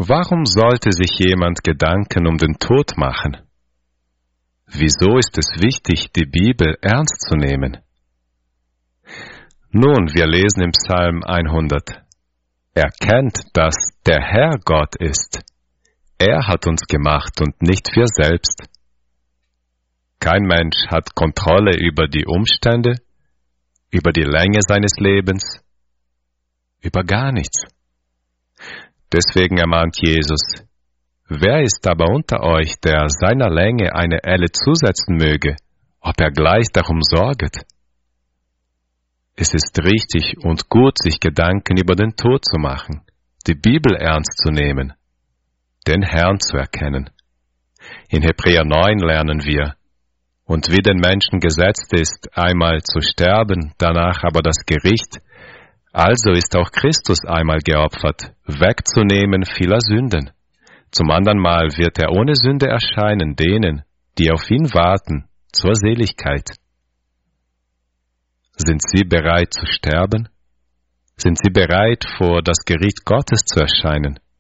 Warum sollte sich jemand Gedanken um den Tod machen? Wieso ist es wichtig, die Bibel ernst zu nehmen? Nun, wir lesen im Psalm 100. Erkennt, dass der Herr Gott ist. Er hat uns gemacht und nicht wir selbst. Kein Mensch hat Kontrolle über die Umstände, über die Länge seines Lebens, über gar nichts. Deswegen ermahnt Jesus, wer ist aber unter euch, der seiner Länge eine Elle zusetzen möge, ob er gleich darum sorget? Es ist richtig und gut, sich Gedanken über den Tod zu machen, die Bibel ernst zu nehmen, den Herrn zu erkennen. In Hebräer 9 lernen wir, und wie den Menschen gesetzt ist, einmal zu sterben, danach aber das Gericht, also ist auch Christus einmal geopfert, wegzunehmen vieler Sünden. Zum andern Mal wird er ohne Sünde erscheinen denen, die auf ihn warten, zur Seligkeit. Sind Sie bereit zu sterben? Sind Sie bereit, vor das Gericht Gottes zu erscheinen?